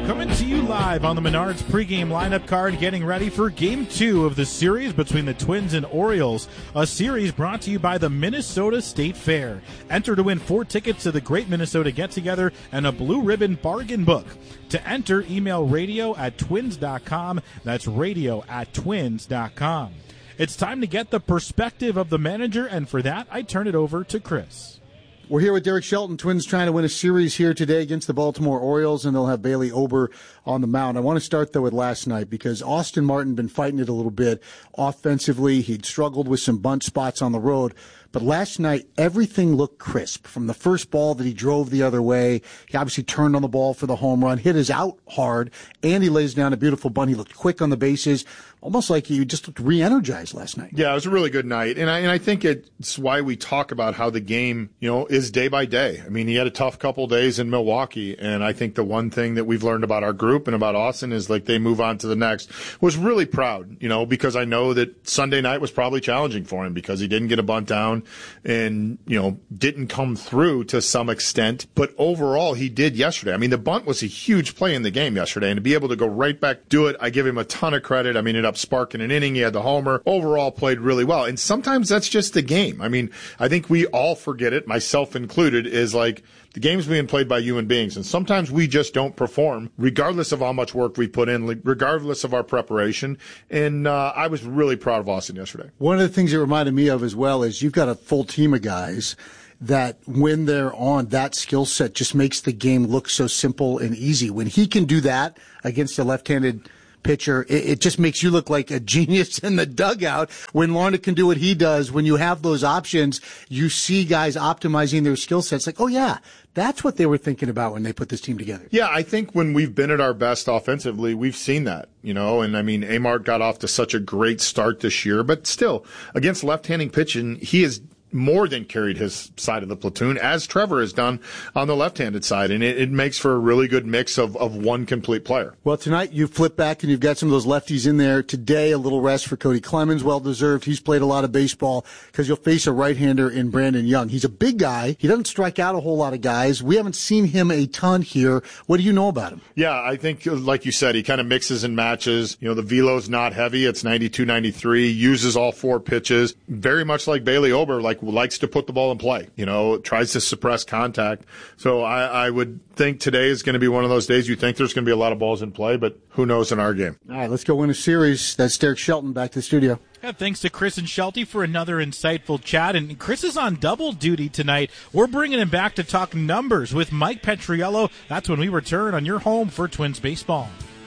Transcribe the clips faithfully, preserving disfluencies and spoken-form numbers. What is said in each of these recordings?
Coming to you live on the Menards pregame lineup card, getting ready for Game two of the series between the Twins and Orioles, a series brought to you by the Minnesota State Fair. Enter to win four tickets to the Great Minnesota Get-Together and a Blue Ribbon Bargain Book. To enter, email radio at twins dot com. That's radio at twins dot com. It's time to get the perspective of the manager, and for that, I turn it over to Chris. We're here with Derek Shelton. Twins trying to win a series here today against the Baltimore Orioles, and they'll have Bailey Ober on the mound. I want to start, though, with last night because Austin Martin been fighting it a little bit offensively. He'd struggled with some bunt spots on the road. But last night, everything looked crisp. From the first ball that he drove the other way, he obviously turned on the ball for the home run, hit his out hard, and he lays down a beautiful bunt. He looked quick on the bases, almost like he just looked re-energized last night. Yeah, it was a really good night. And I, and I think it's why we talk about how the game, you know, is day by day. I mean, he had a tough couple days in Milwaukee, and I think the one thing that we've learned about our group and about Austin is, like, they move on to the next. Was really proud, you know, because I know that Sunday night was probably challenging for him because he didn't get a bunt down and, you know, didn't come through to some extent. But overall, he did yesterday. I mean, the bunt was a huge play in the game yesterday, and to be able to go right back, do it, I give him a ton of credit. I mean, it ended up sparking an inning. He had the homer. Overall, played really well. And sometimes that's just the game. I mean, I think we all forget it, myself included, is like the game's being played by human beings. And sometimes we just don't perform, regardless of how much work we put in, regardless of our preparation. And uh, I was really proud of Austin yesterday. One of the things it reminded me of as well is you've got a full team of guys that when they're on, that skill set just makes the game look so simple and easy. When he can do that against a left-handed pitcher, it, it just makes you look like a genius in the dugout. When Larnach can do what he does, when you have those options, you see guys optimizing their skill sets. Like, oh yeah, that's what they were thinking about when they put this team together. Yeah, I think when we've been at our best offensively, we've seen that, you know, and I mean, Amart got off to such a great start this year, but still, against left-handing pitching, he is more than carried his side of the platoon, as Trevor has done on the left-handed side, and it, it makes for a really good mix of, of one complete player. Well, tonight you flip back and you've got some of those lefties in there. Today, a little rest for Cody Clemens, well-deserved. He's played a lot of baseball because you'll face a right-hander in Brandon Young. He's a big guy. He doesn't strike out a whole lot of guys. We haven't seen him a ton here. What do you know about him? Yeah, I think, like you said, he kind of mixes and matches. You know, the velo's not heavy. It's ninety-two, ninety-three, uses all four pitches. Very much like Bailey Ober, like likes to put the ball in play, you know, tries to suppress contact. So I, I would think today is going to be one of those days you think there's going to be a lot of balls in play, but who knows in our game. All right, let's go win a series. That's Derek Shelton back to the studio. Yeah, thanks to Chris and Shelty for another insightful chat. And Chris is on double duty tonight. We're bringing him back to talk numbers with Mike Petriello. That's when we return on your home for Twins baseball.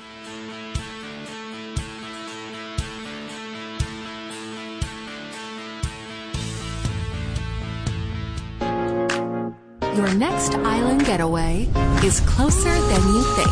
Your next island getaway is closer than you think.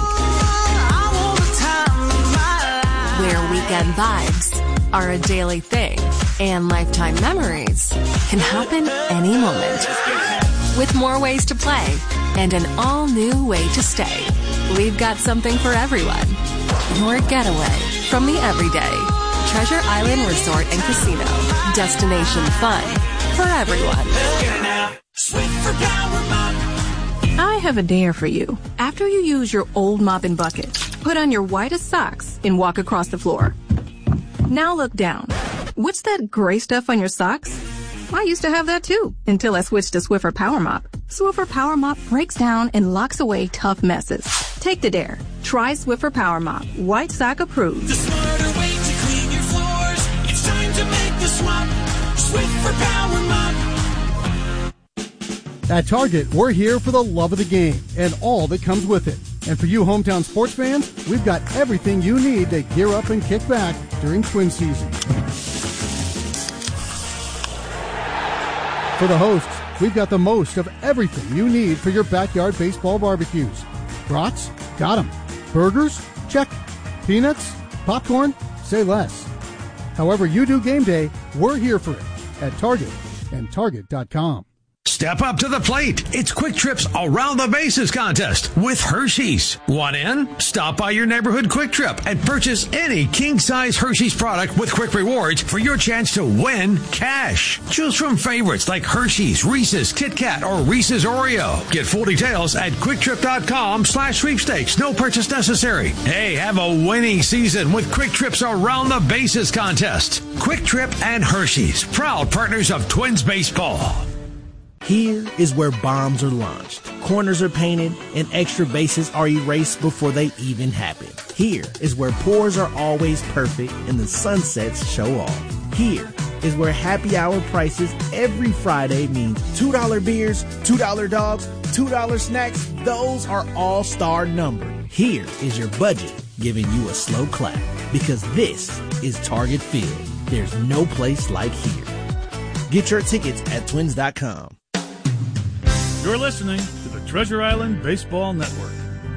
Where weekend vibes are a daily thing and lifetime memories can happen any moment. With more ways to play and an all-new way to stay, we've got something for everyone. Your getaway from the everyday. Treasure Island Resort and Casino. Destination fun for everyone. Swiffer Power Mop. I have a dare for you. After you use your old mop and bucket, put on your whitest socks and walk across the floor. Now look down. What's that gray stuff on your socks? I used to have that too, until I switched to Swiffer Power Mop. Swiffer Power Mop breaks down and locks away tough messes. Take the dare. Try Swiffer Power Mop. White sock approved. The smarter way to clean your floors. It's time to make the swap. Swiffer Power Mop. At Target, we're here for the love of the game and all that comes with it. And for you hometown sports fans, we've got everything you need to gear up and kick back during Twin season. For the hosts, we've got the most of everything you need for your backyard baseball barbecues. Brats? Got 'em. Burgers? Check. Peanuts? Popcorn? Say less. However you do game day, we're here for it at Target and Target dot com. Step up to the plate. It's Quick Trip's Around the Bases contest with Hershey's. Want in? Stop by your neighborhood Quick Trip and purchase any king-size Hershey's product with Quick Rewards for your chance to win cash. Choose from favorites like Hershey's, Reese's, Kit Kat, or Reese's Oreo. Get full details at quicktrip.com slash sweepstakes. No purchase necessary. Hey, have a winning season with Quick Trip's Around the Bases contest. Quick Trip and Hershey's, proud partners of Twins baseball. Here is where bombs are launched, corners are painted, and extra bases are erased before they even happen. Here is where pours are always perfect and the sunsets show off. Here is where happy hour prices every Friday means two dollar beers, two dollar dogs, two dollar snacks. Those are all-star numbered. Here is your budget giving you a slow clap because this is Target Field. There's no place like here. Get your tickets at twins dot com. You're listening to the Treasure Island Baseball Network.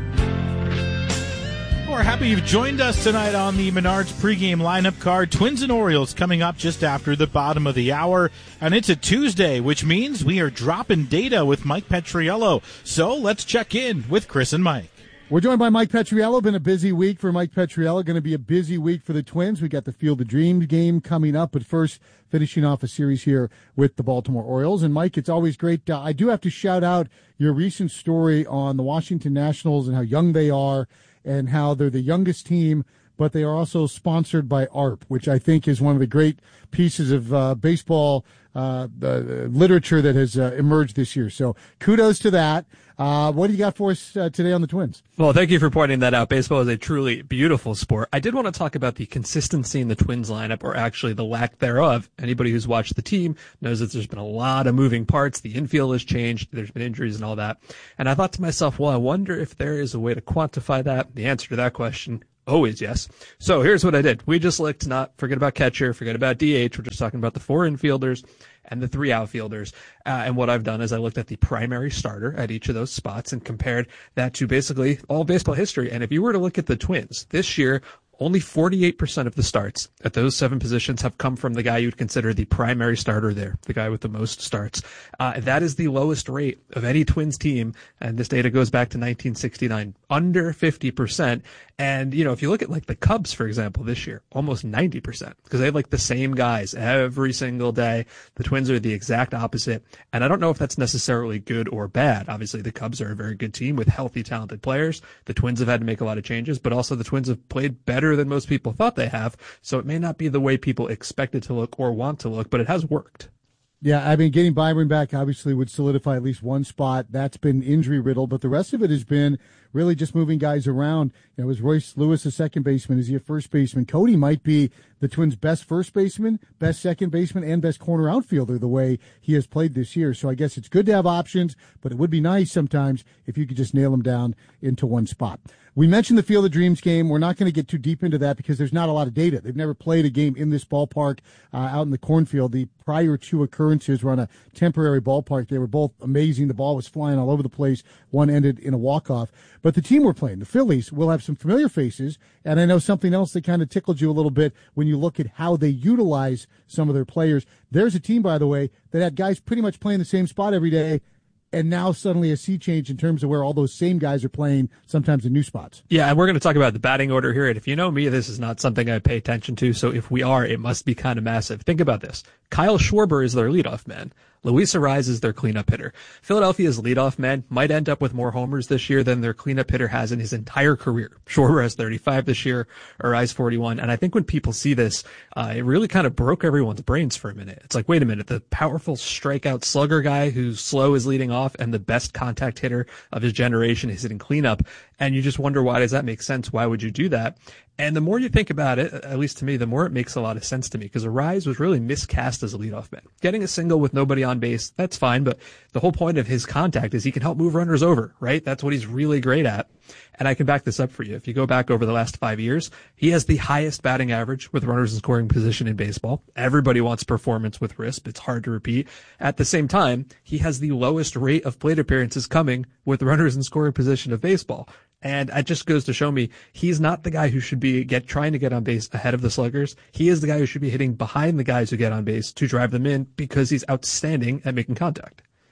We're happy you've joined us tonight on the Menards pregame lineup card. Twins and Orioles coming up just after the bottom of the hour. And it's a Tuesday, which means we are dropping data with Mike Petriello. So let's check in with Chris and Mike. We're joined by Mike Petriello. Been a busy week for Mike Petriello. Going to be a busy week for the Twins. We got the Field of Dreams game coming up, but first, finishing off a series here with the Baltimore Orioles. And Mike, it's always great. Uh, I do have to shout out your recent story on the Washington Nationals and how young they are and how they're the youngest team, but they are also sponsored by A R P, which I think is one of the great pieces of uh, baseball uh, uh, literature that has uh, emerged this year. So kudos to that. Uh, what do you got for us uh, today on the Twins? Well, thank you for pointing that out. Baseball is a truly beautiful sport. I did want to talk about the consistency in the Twins lineup, or actually the lack thereof. Anybody who's watched the team knows that there's been a lot of moving parts. The infield has changed. There's been injuries and all that. And I thought to myself, well, I wonder if there is a way to quantify that. The answer to that question, always yes. So here's what I did. We just looked, not forget about catcher, forget about D H. We're just talking about the four infielders and the three outfielders. Uh, and what I've done is I looked at the primary starter at each of those spots and compared that to basically all baseball history. And if you were to look at the Twins this year, only forty-eight percent of the starts at those seven positions have come from the guy you'd consider the primary starter there, the guy with the most starts. Uh, that is the lowest rate of any Twins team, and this data goes back to nineteen sixty-nine, under fifty percent. And, you know, if you look at like the Cubs, for example, this year, almost ninety percent, because they have like the same guys every single day. The Twins are the exact opposite. And I don't know if that's necessarily good or bad. Obviously, the Cubs are a very good team with healthy, talented players. The Twins have had to make a lot of changes, but also the Twins have played better than most people thought they have. So it may not be the way people expect it to look or want to look, but it has worked. Yeah, I mean, getting Byron back obviously would solidify at least one spot. That's been injury riddled, but the rest of it has been really just moving guys around. You know, is Royce Lewis a second baseman? Is he a first baseman? Cody might be the Twins' best first baseman, best second baseman, and best corner outfielder the way he has played this year. So I guess it's good to have options, but it would be nice sometimes if you could just nail them down into one spot. We mentioned the Field of Dreams game. We're not going to get too deep into that because there's not a lot of data. They've never played a game in this ballpark uh, out in the cornfield. The prior two occurrences were on a temporary ballpark. They were both amazing. The ball was flying all over the place. One ended in a walk-off. But the team we're playing, the Phillies, will have some familiar faces. And I know something else that kind of tickled you a little bit when you look at how they utilize some of their players. There's a team, by the way, that had guys pretty much playing the same spot every day, and now suddenly a sea change in terms of where all those same guys are playing, sometimes in new spots. Yeah, and we're going to talk about the batting order here. And if you know me, this is not something I pay attention to. So if we are, it must be kind of massive. Think about this. Kyle Schwarber is their leadoff man. Luis Arraez is their cleanup hitter. Philadelphia's leadoff man might end up with more homers this year than their cleanup hitter has in his entire career. Schwarber has thirty-five this year, Arraez forty-one. And I think when people see this, uh, it really kind of broke everyone's brains for a minute. It's like, wait a minute, the powerful strikeout slugger guy who's slow is leading off and the best contact hitter of his generation is hitting cleanup. And you just wonder, why does that make sense? Why would you do that? And the more you think about it, at least to me, the more it makes a lot of sense to me, because Arraez was really miscast as a leadoff man. Getting a single with nobody on base, that's fine, but the whole point of his contact is he can help move runners over, right? That's what he's really great at. And I can back this up for you. If you go back over the last five years, he has the highest batting average with runners in scoring position in baseball. Everybody wants performance with risk. It's hard to repeat. At the same time, he has the lowest rate of plate appearances coming with runners in scoring position of baseball. And it just goes to show me he's not the guy who should be get trying to get on base ahead of the sluggers. He is the guy who should be hitting behind the guys who get on base to drive them in, because he's outstanding at making contact.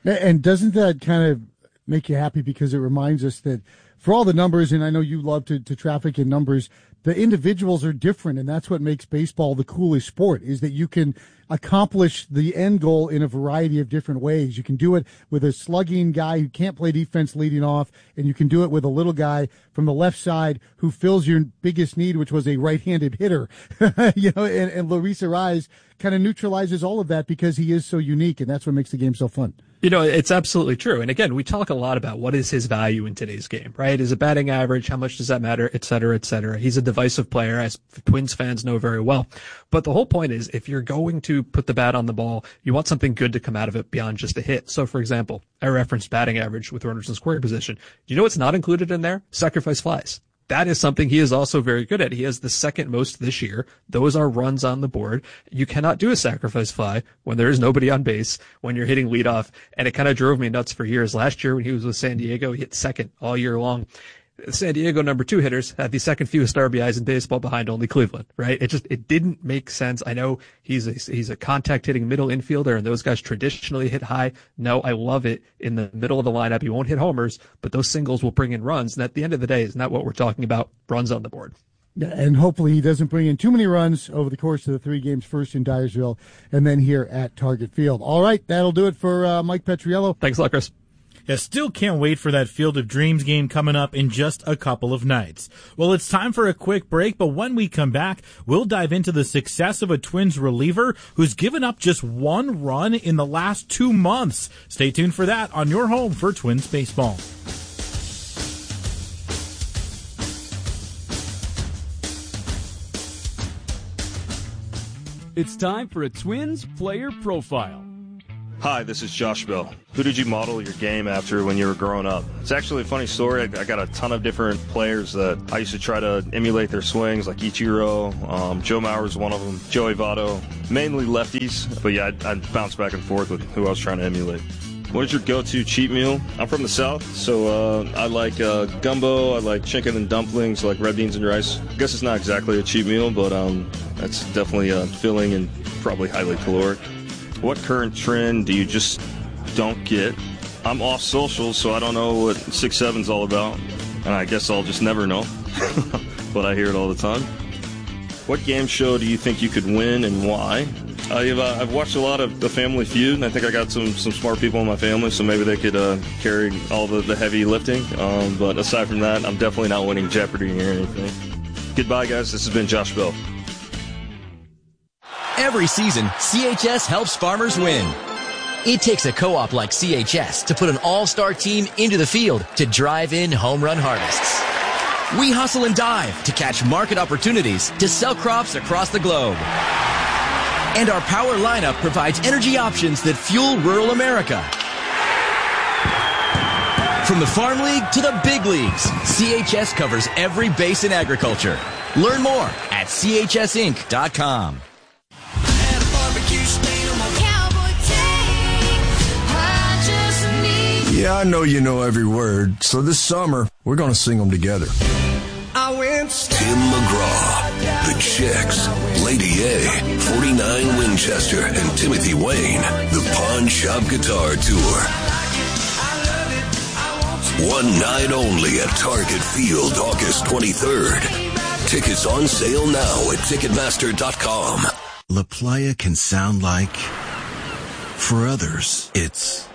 And doesn't that kind of make you happy because it reminds us that for all the numbers, and I know you love to, to traffic in numbers, the individuals are different, and that's what makes baseball the coolest sport, is that you can accomplish the end goal in a variety of different ways. You can do it with a slugging guy who can't play defense leading off, and you can do it with a little guy from the left side who fills your biggest need, which was a right-handed hitter. you know, and, and Luis Arraez kind of neutralizes all of that because he is so unique, and that's what makes the game so fun. You know, it's absolutely true. And again, we talk a lot about what is his value in today's game, right? Is it batting average? How much does that matter? Et cetera, et cetera. He's a divisive player, as Twins fans know very well. But the whole point is, if you're going to put the bat on the ball, you want something good to come out of it beyond just a hit. So, for example, I referenced batting average with runners in scoring position. Do you know what's not included in there? Sacrifice flies. That is something he is also very good at. He has the second most this year. Those are runs on the board. You cannot do a sacrifice fly when there is nobody on base, when you're hitting leadoff. And it kind of drove me nuts for years. Last year when he was with San Diego, he hit second all year long. San Diego number two hitters had the second fewest R B Is in baseball behind only Cleveland, right? It just, it didn't make sense. I know he's a, he's a contact hitting middle infielder and those guys traditionally hit high. No, I love it in the middle of the lineup. He won't hit homers, but those singles will bring in runs. And at the end of the day, isn't that what we're talking about? Runs on the board. Yeah, and hopefully he doesn't bring in too many runs over the course of the three games, first in Dyersville and then here at Target Field. All right, that'll do it for uh, Mike Petriello. Thanks a lot, Chris. Yeah, still can't wait for that Field of Dreams game coming up in just a couple of nights. Well, it's time for a quick break, but when we come back, we'll dive into the success of a Twins reliever who's given up just one run in the last two months. Stay tuned for that on your home for Twins baseball. It's time for a Twins player profile. Hi, this is Josh Bell. Who did you model your game after when you were growing up? It's actually a funny story. I, I got a ton of different players that I used to try to emulate their swings, like Ichiro, um, Joe Mauer's one of them, Joey Votto, mainly lefties. But yeah, I, I bounce back and forth with who I was trying to emulate. What is your go-to cheat meal? I'm from the South, so uh, I like uh, gumbo, I like chicken and dumplings, I like red beans and rice. I guess it's not exactly a cheat meal, but um, that's definitely uh, filling and probably highly caloric. What current trend do you just don't get? I'm off social, so I don't know what six seven's all about, and I guess I'll just never know, but I hear it all the time. What game show do you think you could win and why? I've, uh, I've watched a lot of The Family Feud, and I think I got some, some smart people in my family, so maybe they could uh, carry all the, the heavy lifting. Um, but aside from that, I'm definitely not winning Jeopardy or anything. Goodbye, guys. This has been Josh Bell. Every season, C H S helps farmers win. It takes a co-op like C H S to put an all-star team into the field to drive in home run harvests. We hustle and dive to catch market opportunities to sell crops across the globe. And our power lineup provides energy options that fuel rural America. From the Farm League to the big leagues, C H S covers every base in agriculture. Learn more at C H S inc dot com. Yeah, I know you know every word, so this summer, we're going to sing them together. I went Tim McGraw, The Chicks, Lady A, forty-nine Winchester, and Timothy Wayne, the Pawn Shop Guitar Tour. One night only at Target Field, August twenty-third. Tickets on sale now at Ticketmaster dot com. La Playa can sound like, for others, it's...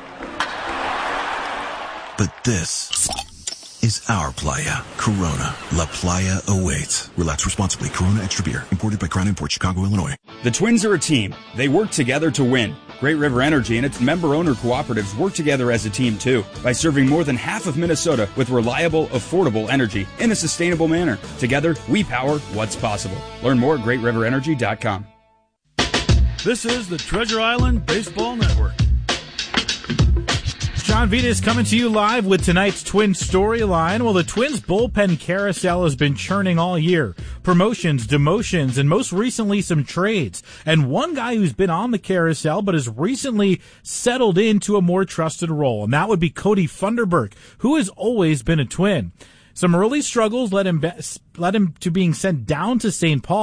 But this is our playa. Corona. La Playa awaits. Relax responsibly. Corona Extra Beer. Imported by Crown Imports, Chicago, Illinois. The Twins are a team. They work together to win. Great River Energy and its member-owner cooperatives work together as a team, too, by serving more than half of Minnesota with reliable, affordable energy in a sustainable manner. Together, we power what's possible. Learn more at great river energy dot com. This is the Treasure Island Baseball Network. John Vitas coming to you live with tonight's Twins storyline. Well, the Twins bullpen carousel has been churning all year. Promotions, demotions, and most recently some trades. And one guy who's been on the carousel but has recently settled into a more trusted role, and that would be Cody Funderburk, who has always been a Twin. Some early struggles led him be- led him to being sent down to Saint Paul,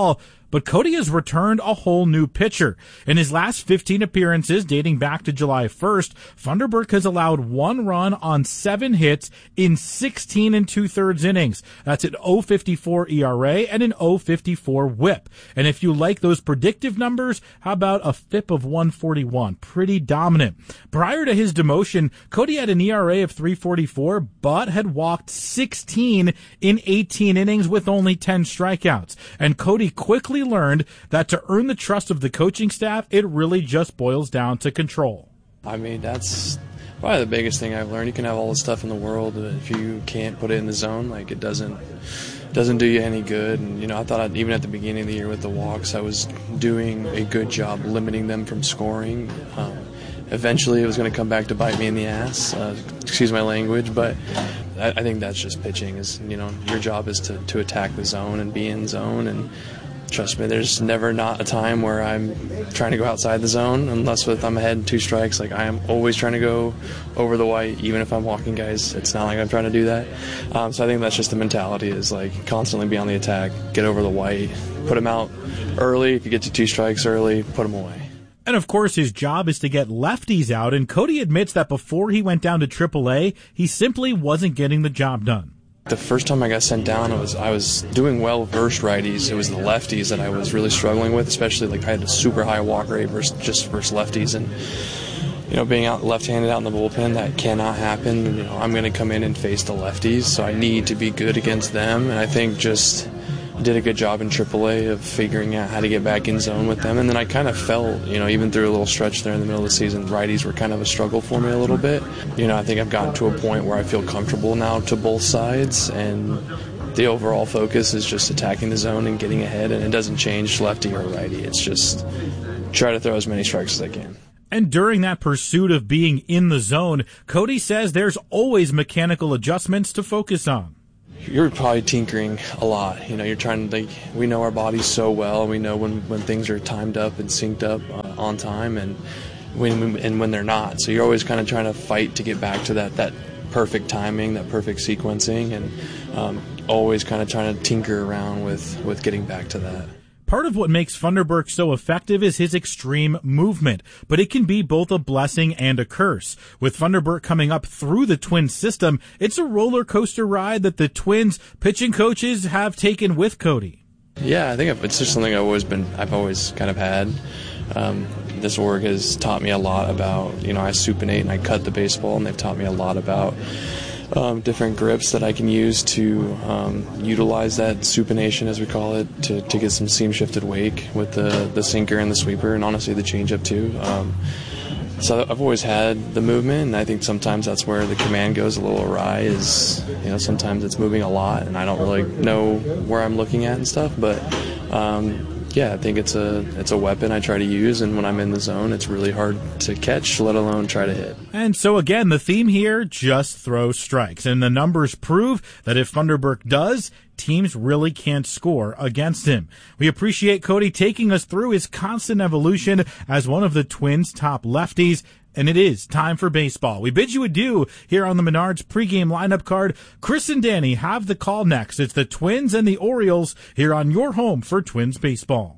But Cody has returned a whole new pitcher. In his last fifteen appearances dating back to July first, Funderburk has allowed one run on seven hits in sixteen and two-thirds innings. That's an oh fifty-four E R A and an oh fifty-four whip. And if you like those predictive numbers, how about a F I P of one forty-one? Pretty dominant. Prior to his demotion, Cody had an E R A of three forty-four, but had walked sixteen in eighteen innings with only ten strikeouts. And Cody quickly learned that to earn the trust of the coaching staff, it really just boils down to control. I mean, that's probably the biggest thing I've learned. You can have all the stuff in the world, but if you can't put it in the zone, like it doesn't doesn't do you any good. And, you know, I thought I'd, even at the beginning of the year with the walks, I was doing a good job limiting them from scoring. Um, eventually it was going to come back to bite me in the ass, uh, excuse my language, but I, I think that's just pitching. Is, you know, your job is to, to attack the zone and be in zone, and trust me, there's never not a time where I'm trying to go outside the zone unless with I'm ahead two strikes. Like, I am always trying to go over the white, even if I'm walking guys. It's not like I'm trying to do that. Um, so I think that's just the mentality, is like constantly be on the attack, get over the white, put them out early. If you get to two strikes early, put them away. And of course, his job is to get lefties out, and Cody admits that before he went down to triple A, he simply wasn't getting the job done. The first time I got sent down, I was I was doing well versus righties. It was the lefties that I was really struggling with, especially like I had a super high walk rate versus just versus lefties, and you know, being out left-handed out in the bullpen, that cannot happen. You know, I'm going to come in and face the lefties, so I need to be good against them. And I think just did a good job in triple A of figuring out how to get back in zone with them. And then I kind of felt, you know, even through a little stretch there in the middle of the season, righties were kind of a struggle for me a little bit. You know, I think I've gotten to a point where I feel comfortable now to both sides, and the overall focus is just attacking the zone and getting ahead, and it doesn't change lefty or righty. It's just try to throw as many strikes as I can. And during that pursuit of being in the zone, Cody says there's always mechanical adjustments to focus on. You're probably tinkering a lot. You know, you're trying to, like, we know our bodies so well. We know when, when things are timed up and synced up uh, on time, and when and when they're not. So you're always kind of trying to fight to get back to that, that perfect timing, that perfect sequencing, and um, always kind of trying to tinker around with, with getting back to that. Part of what makes Funderburk so effective is his extreme movement, but it can be both a blessing and a curse. With Funderburk coming up through the Twins system, it's a roller coaster ride that the Twins pitching coaches have taken with Cody. Yeah, I think it's just something I've always been, I've always kind of had. Um, this work has taught me a lot about, you know, I supinate and I cut the baseball, and they've taught me a lot about Um, different grips that I can use to um, utilize that supination, as we call it, to, to get some seam shifted wake with the, the sinker and the sweeper, and honestly the changeup too. Um, so I've always had the movement, and I think sometimes that's where the command goes a little awry. Is, you know, sometimes it's moving a lot, and I don't really know where I'm looking at and stuff. But um, yeah, I think it's a it's a weapon I try to use, and when I'm in the zone, it's really hard to catch, let alone try to hit. And so again, the theme here, just throw strikes. And the numbers prove that if Funderburk does, teams really can't score against him. We appreciate Cody taking us through his constant evolution as one of the Twins' top lefties. And it is time for baseball. We bid you adieu here on the Menards pregame lineup card. Chris and Danny have the call next. It's the Twins and the Orioles here on your home for Twins baseball.